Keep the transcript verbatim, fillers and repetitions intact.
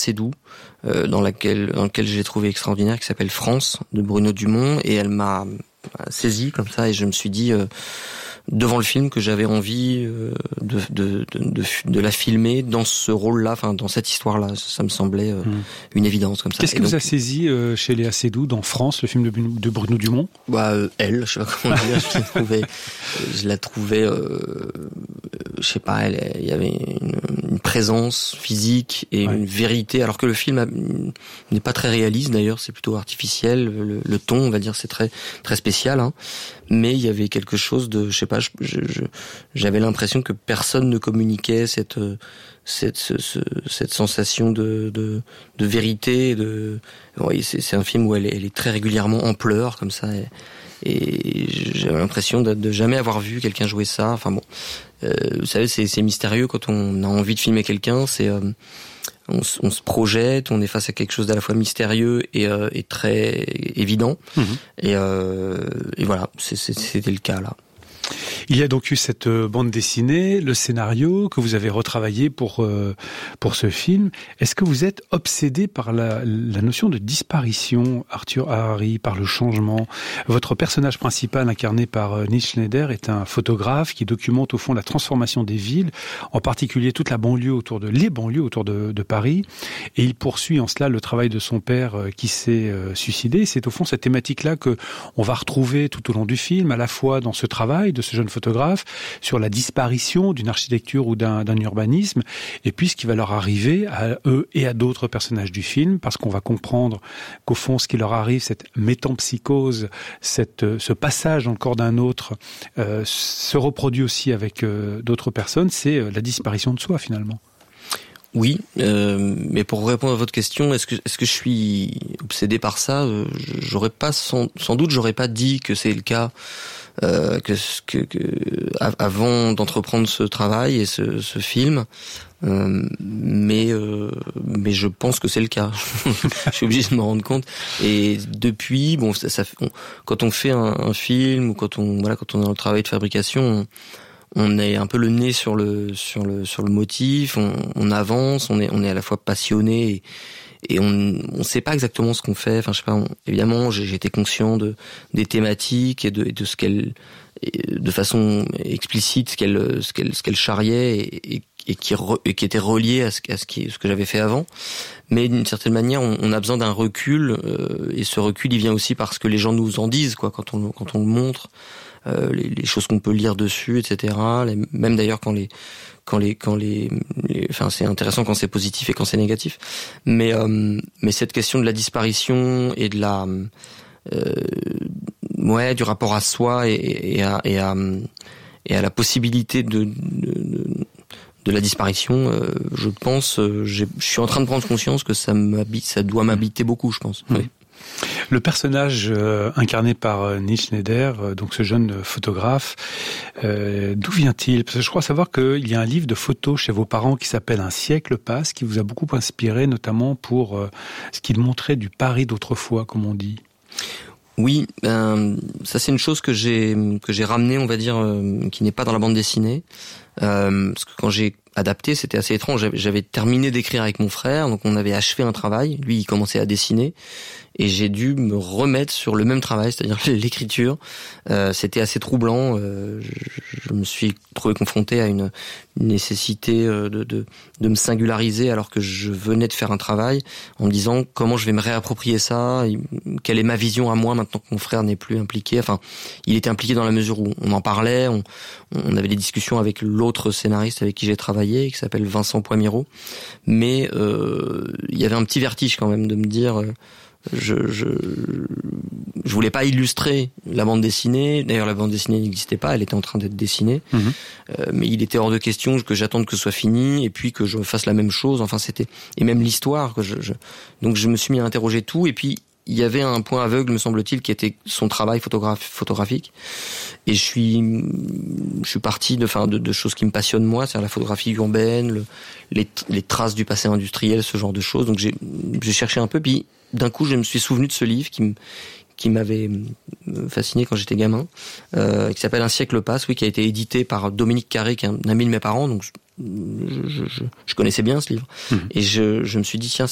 assez doux, euh, dans laquelle, dans lequel je l'ai trouvé extraordinaire, qui s'appelle France, de Bruno Dumont, et elle m'a saisi comme ça, et je me suis dit, euh, devant le film, que j'avais envie euh, de, de, de, de, de la filmer dans ce rôle-là, enfin dans cette histoire-là. Ça me semblait euh, mmh. une évidence comme ça. Qu'est-ce qui donc, vous a saisi euh, chez Léa Seydoux dans France, le film de, de Bruno Dumont? Bah euh, elle, je sais pas comment dire, je la trouvais, je la trouvais, euh, je sais pas, elle, il y avait une, une présence physique et ouais. une vérité, alors que le film a, n'est pas très réaliste d'ailleurs, c'est plutôt artificiel. Le, le ton, on va dire, c'est très très spécial, hein. Mais il y avait quelque chose de, je sais pas, je, je, je, j'avais l'impression que personne ne communiquait cette cette ce, ce, cette sensation de de, de vérité. De, oui, c'est, c'est un film où elle, elle est très régulièrement en pleurs comme ça, et, et j'avais l'impression de, de jamais avoir vu quelqu'un jouer ça. Enfin bon, euh, vous savez, c'est, c'est mystérieux quand on a envie de filmer quelqu'un. C'est euh, On, on se projette, on est face à quelque chose d'à la fois mystérieux et, euh, et très évident. Mmh. Et, euh, et voilà, c'est, c'est, c'était le cas là. Il y a donc eu cette bande dessinée, le scénario que vous avez retravaillé pour euh, pour ce film. Est-ce que vous êtes obsédé par la, la notion de disparition, Arthur Harari, par le changement? Votre personnage principal, incarné par Neil Schneider, est un photographe qui documente au fond la transformation des villes, en particulier toute la banlieue autour de les banlieues autour de, de Paris. Et il poursuit en cela le travail de son père euh, qui s'est euh, suicidé. C'est au fond cette thématique-là que on va retrouver tout au long du film, à la fois dans ce travail de ce jeune photographe, sur la disparition d'une architecture ou d'un, d'un urbanisme, et puis ce qui va leur arriver à eux et à d'autres personnages du film, parce qu'on va comprendre qu'au fond, ce qui leur arrive, cette métampsychose, cette, ce passage dans le corps d'un autre, euh, se reproduit aussi avec euh, d'autres personnes, c'est euh, la disparition de soi, finalement. Oui, euh, mais pour répondre à votre question, est-ce que est-ce que je suis obsédé par ça? J'aurais pas sans, sans doute, j'aurais pas dit que c'est le cas. Euh, que, que, que avant d'entreprendre ce travail et ce, ce film, euh, mais euh, mais je pense que c'est le cas. Je suis obligé de me rendre compte. Et depuis, bon, ça, ça on, quand on fait un, un film ou quand on voilà, quand on est dans le travail de fabrication, on, on est un peu le nez sur le sur le sur le motif. On, on avance, on est on est à la fois passionné et Et on ne sait pas exactement ce qu'on fait. Enfin, je sais pas. On, évidemment, j'ai, j'étais conscient de des thématiques et de, et de ce qu'elle, de façon explicite, ce qu'elle, ce qu'elle, ce qu'elle charriait et, et, et qui, re, et qui était relié à ce, à ce qui, ce que j'avais fait avant. Mais d'une certaine manière, on, on a besoin d'un recul, euh, et ce recul, il vient aussi parce que les gens nous en disent, quoi, quand on, quand on le montre, euh, les, les choses qu'on peut lire dessus, et cetera. Les, même d'ailleurs quand les quand les quand les, les enfin c'est intéressant quand c'est positif et quand c'est négatif, mais euh, mais cette question de la disparition et de la euh, ouais du rapport à soi et, et à et à et à la possibilité de de, de, de la disparition, euh, je pense, euh, j'ai, je suis en train de prendre conscience que ça m'habite, ça doit m'habiter beaucoup, je pense. Mmh. Oui. Le personnage euh, incarné par euh, Neil Schneider, euh, donc ce jeune euh, photographe, euh, d'où vient-il? Parce que je crois savoir qu'il y a un livre de photos chez vos parents qui s'appelle Un siècle passe, qui vous a beaucoup inspiré, notamment pour euh, ce qu'il montrait du Paris d'autrefois, comme on dit. Oui, ben, ça c'est une chose que j'ai que j'ai ramenée, on va dire, euh, qui n'est pas dans la bande dessinée. Euh, parce que quand j'ai adapté, c'était assez étrange. J'avais, j'avais terminé d'écrire avec mon frère, donc on avait achevé un travail. Lui, il commençait à dessiner, et j'ai dû me remettre sur le même travail, c'est-à-dire l'écriture. Euh, c'était assez troublant. Euh, je, je me suis trouvé confronté à une, une nécessité de, de, de me singulariser alors que je venais de faire un travail, en me disant comment je vais me réapproprier ça, quelle est ma vision à moi maintenant que mon frère n'est plus impliqué. Enfin, il était impliqué dans la mesure où on en parlait, on, on avait des discussions avec l'autre scénariste avec qui j'ai travaillé, qui s'appelle Vincent Poimiro, mais euh, il y avait un petit vertige quand même de me dire... Euh, Je, je je voulais pas illustrer la bande dessinée. D'ailleurs, la bande dessinée n'existait pas, elle était en train d'être dessinée. Mmh. Euh, mais il était hors de question que j'attende que ce soit fini et puis que je fasse la même chose. Enfin, c'était et même l'histoire que je, je donc je me suis mis à interroger tout. Et puis il y avait un point aveugle, me semble-t-il, qui était son travail photographe, photographique. Et je suis, je suis parti de, enfin, de, de choses qui me passionnent moi, c'est-à-dire la photographie urbaine, le, les, les traces du passé industriel, ce genre de choses. Donc j'ai, j'ai cherché un peu, puis d'un coup, je me suis souvenu de ce livre qui me, qui m'avait fasciné quand j'étais gamin, euh, qui s'appelle Un siècle passe, oui, qui a été édité par Dominique Carré, qui est un ami de mes parents, donc je, je, je, je connaissais bien ce livre. Mmh. Et je, je me suis dit, tiens,